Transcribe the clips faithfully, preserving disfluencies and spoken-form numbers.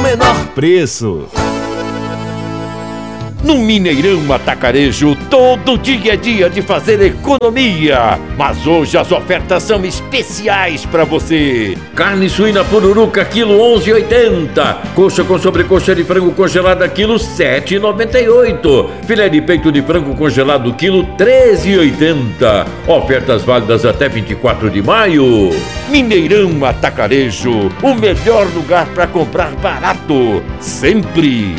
menor preço. No Mineirão Atacarejo, todo dia é dia de fazer economia. Mas hoje as ofertas são especiais para você. Carne suína pururuca, quilo onze e oitenta. Coxa com sobrecoxa de frango congelada, quilo sete e noventa e oito. Filé de peito de frango congelado, quilo treze e oitenta. Ofertas válidas até vinte e quatro de maio. Mineirão Atacarejo, o melhor lugar para comprar barato, sempre.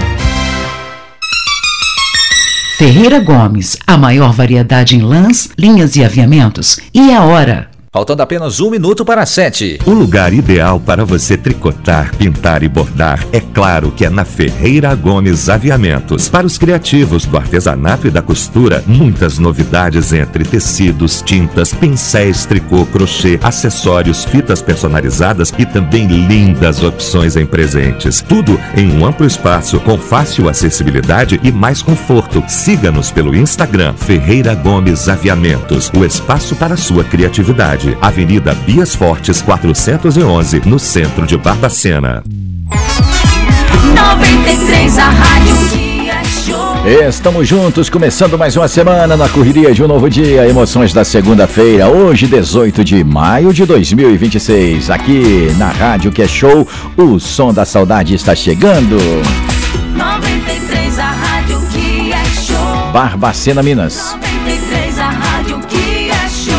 Ferreira Gomes, a maior variedade em lãs, linhas e aviamentos. E a hora? Faltando apenas um minuto para sete. O lugar ideal para você tricotar, pintar e bordar, é claro que é na Ferreira Gomes Aviamentos. Para os criativos do artesanato e da costura, muitas novidades entre tecidos, tintas, pincéis, tricô, crochê, acessórios, fitas personalizadas e também lindas opções em presentes. Tudo em um amplo espaço, com fácil acessibilidade e mais conforto. Siga-nos pelo Instagram, Ferreira Gomes Aviamentos, o espaço para a sua criatividade. Avenida Bias Fortes quatrocentos e onze, no centro de Barbacena. noventa e três, a rádio que é show. Estamos juntos, começando mais uma semana na correria de um novo dia. Emoções da segunda-feira, hoje dezoito de maio de dois mil e vinte e seis. Aqui na rádio que é show, o som da saudade está chegando. noventa e três, a rádio que é show. Barbacena, Minas. noventa e três, a rádio que é show.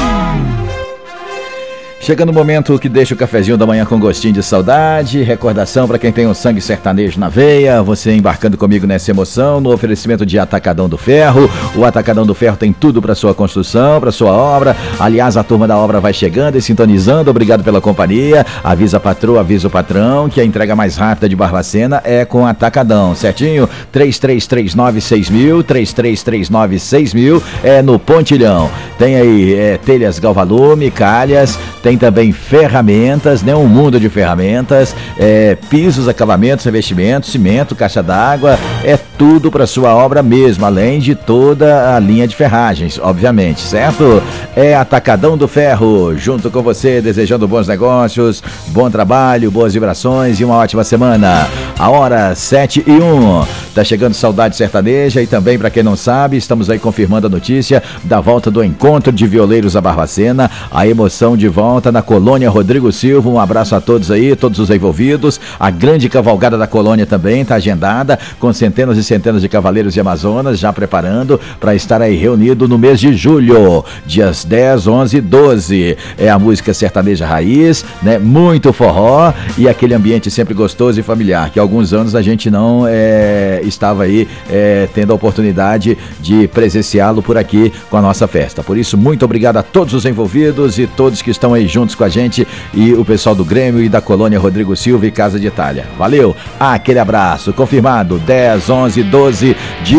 Chegando o momento que deixa o cafezinho da manhã com gostinho de saudade, recordação para quem tem um sangue sertanejo na veia, você embarcando comigo nessa emoção, no oferecimento de Atacadão do Ferro. O Atacadão do Ferro tem tudo para sua construção, para sua obra. Aliás, a turma da obra vai chegando e sintonizando, obrigado pela companhia. Avisa a patroa, avisa o patrão, que a entrega mais rápida de Barbacena é com Atacadão, certinho? três três três nove seis mil, três três três nove seis mil, é no Pontilhão. Tem aí é, telhas Galvalume, calhas, tem também ferramentas, né? Um mundo de ferramentas, é, pisos, acabamentos, revestimentos, cimento, caixa d'água, é tudo para sua obra mesmo, além de toda a linha de ferragens, obviamente, certo? É Atacadão do Ferro, junto com você, desejando bons negócios, bom trabalho, boas vibrações e uma ótima semana. A hora sete e um, tá chegando Saudade Sertaneja e também, para quem não sabe, estamos aí confirmando a notícia da volta do Encontro de Violeiros a Barbacena, a emoção de volta na Colônia Rodrigo Silva. Um abraço a todos aí, todos os envolvidos. A grande cavalgada da colônia também está agendada, com centenas e centenas de cavaleiros de Amazonas já preparando para estar aí reunido no mês de julho, dias dez, onze e doze. É a música sertaneja raiz, né? Muito forró e aquele ambiente sempre gostoso e familiar, que há alguns anos a gente não é, estava aí é, tendo a oportunidade de presenciá-lo por aqui com a nossa festa. Por isso, muito obrigado a todos os envolvidos e todos que estão aí juntos com a gente e o pessoal do Grêmio e da Colônia Rodrigo Silva e Casa de Itália. Valeu, aquele abraço, confirmado, dez, onze e doze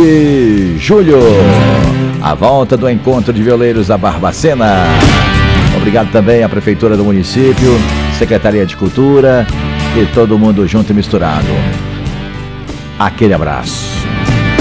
de julho, a volta do Encontro de Violeiros a Barbacena. Obrigado também à Prefeitura do município, Secretaria de Cultura e todo mundo junto e misturado. Aquele abraço.